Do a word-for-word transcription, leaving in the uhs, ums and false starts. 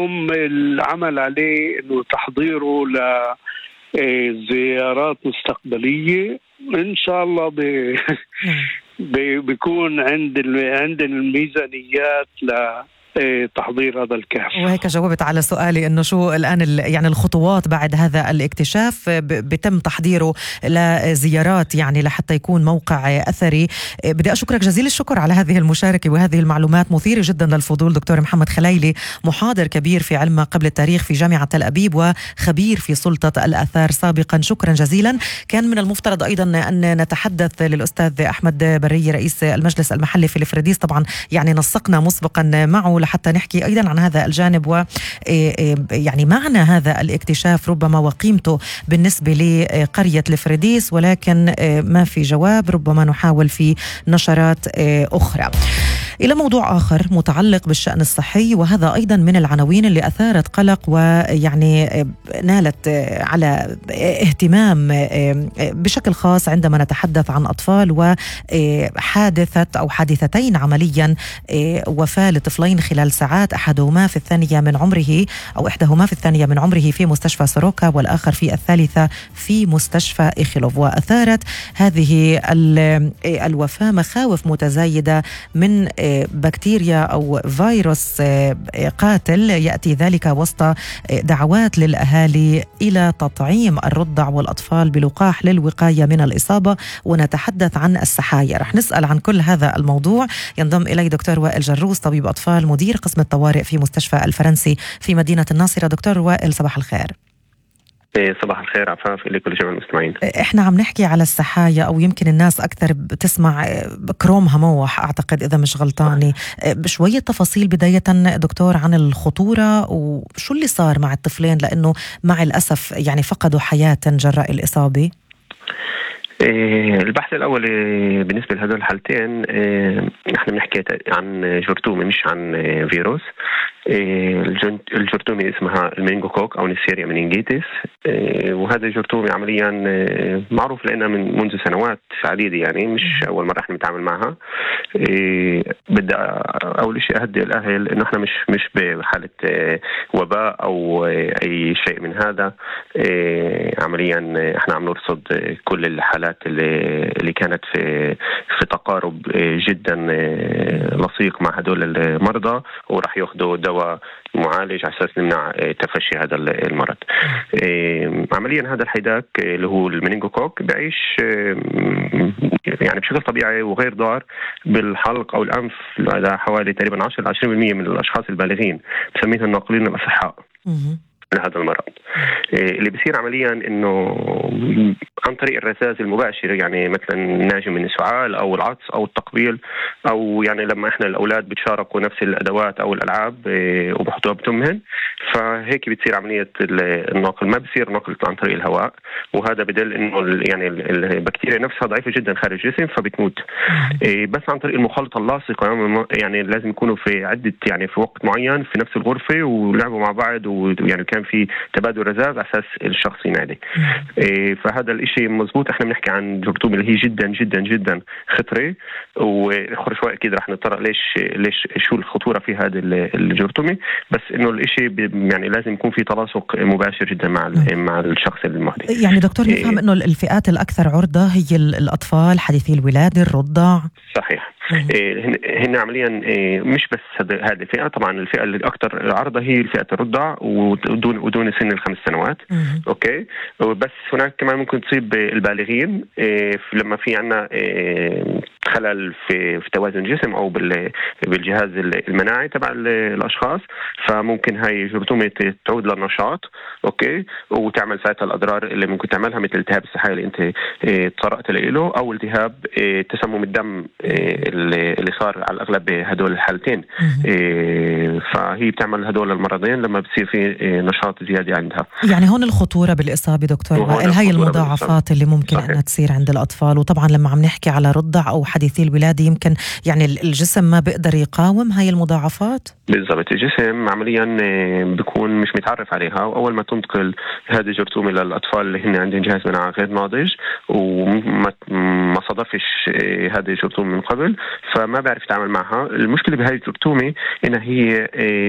العمل عليه انه تحضيره لزيارات مستقبلية ان شاء الله ب... بيكون عند عند الميزانيات ل تحضير هذا الكهف. وهيك جاوبت على سؤالي انه شو الان يعني الخطوات بعد هذا الاكتشاف. بيتم تحضيره لزيارات يعني لحتى يكون موقع اثري. بدي اشكرك جزيل الشكر على هذه المشاركه وهذه المعلومات مثيره جدا للفضول. دكتور محمد خليلي، محاضر كبير في علم ما قبل التاريخ في جامعه تل ابيب وخبير في سلطه الاثار سابقا، شكرا جزيلا. كان من المفترض ايضا ان نتحدث للاستاذ احمد بري رئيس المجلس المحلي في الفريديس، طبعا يعني نسقنا مسبقا معه لحتى نحكي أيضا عن هذا الجانب و يعني معنى هذا الاكتشاف ربما وقيمته بالنسبة لقرية الفريديس، ولكن ما في جواب. ربما نحاول في نشرات أخرى. إلى موضوع آخر متعلق بالشأن الصحي، وهذا أيضا من العناوين اللي أثارت قلق ويعني نالت على اهتمام بشكل خاص عندما نتحدث عن أطفال وحادثة أو حادثتين عمليا وفاة لطفلين خلال ساعات، أحدهما في الثانية من عمره أو إحداهما في الثانية من عمره في مستشفى سوروكا، والآخر في الثالثة في مستشفى إيخيلوف. وأثارت هذه الوفاة مخاوف متزايدة من بكتيريا أو فيروس قاتل، يأتي ذلك وسط دعوات للأهالي إلى تطعيم الرضع والأطفال بلقاح للوقاية من الإصابة. ونتحدث عن السحايا. رح نسأل عن كل هذا الموضوع. ينضم إلي دكتور وائل جروس، طبيب أطفال، مدير قسم الطوارئ في مستشفى الفرنسي في مدينة الناصرة. دكتور وائل، صباح الخير. صباح الخير عفاف لكل جميع المستمعين. احنا عم نحكي على السحايا، او يمكن الناس اكثر بتسمع كروم هموح اعتقد اذا مش غلطاني. بشوية تفاصيل بداية دكتور عن الخطورة وشو اللي صار مع الطفلين، لانه مع الاسف يعني فقدوا حياة جراء الاصابة. البحث الأول بالنسبة لهذول الحالتين نحن بنحكي عن جرثومة مش عن فيروس. الجرثومة اسمها المينينجوكوك أو نيسيريا مينينجيتس، وهذا الجرثومة عمليا معروف لنا من منذ سنوات عديدة، يعني مش أول مرة احنا نتعامل معها. بدي أول شيء أهدي الأهل إنه احنا مش مش بحالة وباء أو أي شيء من هذا. عمليا احنا عم نرصد كل الحالات اللي اللي كانت في في تقارب جدا لصيق مع هدول المرضى، وراح ياخذوا دواء معالج على اساس نمنع تفشي هذا المرض. عمليا هذا الحيداك اللي هو المينينجوكوك بيعيش يعني بشكل طبيعي وغير ضار بالحلق او الانف لدى حوالي تقريبا عشرة إلى عشرين بالمئة من الاشخاص البالغين، بسميهم الناقلين الاصحاء لهذا المرض. اللي بيصير عمليا انه عن طريق الرذاذ المباشر، يعني مثلا ناجي من السعال او العطس او التقبيل، او يعني لما احنا الاولاد بتشاركوا نفس الادوات او الالعاب وبحطوها بتمهن، فهيك بتصير عمليه النقل، ما بصير نقل عن طريق الهواء، وهذا بدل انه يعني البكتيريا نفسها ضعيفه جدا خارج الجسم فبتموت. بس عن طريق المخالطه اللاصقه، يعني لازم يكونوا في عده يعني في وقت معين في نفس الغرفه ولعبوا مع بعض، ويعني كان في تبادل رذاذ على اساس الشخص ينادي. إيه فهذا الاشي مزبوط. احنا بنحكي عن جرثومه اللي هي جدا جدا جدا خطره، واخر شوي اكيد رح نتطرق ليش ليش شو الخطوره في هذه الجرثومه، بس انه الاشي يعني لازم يكون في تلاصق مباشر جدا مع مع الشخص المهدي. يعني دكتور نفهم إيه انه الفئات الاكثر عرضه هي الاطفال حديثي الولاده، الرضع. صحيح. هن عمليا مش بس هذه الفئة، طبعا الفئة اللي أكثر عرضة هي الفئة الرضع ودون ودون سن الخمس سنوات. مم. أوكي، بس هناك كمان ممكن تصيب البالغين لما في عنا خلل في في توازن الجسم أو بالجهاز المناعي تبع الأشخاص، فممكن هاي جرثومة تعود للنشاط. أوكي، وتعمل ساعتها الأضرار اللي ممكن تعملها مثل التهاب السحايا اللي أنت طرقت له، أو التهاب تسمم الدم اللي صار على الأغلب بهدول الحالتين. إيه فهي بتعمل هدول المرضين لما بتصير في إيه نشاط زيادة عندها. يعني هون الخطورة بالإصابة دكتور وائل، هاي المضاعفات اللي ممكن صحيح. أنها تصير عند الأطفال. وطبعا لما عم نحكي على رضع أو حديثي الولادة يمكن يعني الجسم ما بيقدر يقاوم هاي المضاعفات. بالضبط، الجسم عمليا بيكون مش متعرف عليها، وأول ما تنتقل هذه الجرثومة للأطفال اللي هن عندهم جهاز مناعي غير ناضج وما ما صادفش هذه الجرثومة من قبل، فما بعرف يتعامل معها. المشكلة بهذه الجرثومة إنها هي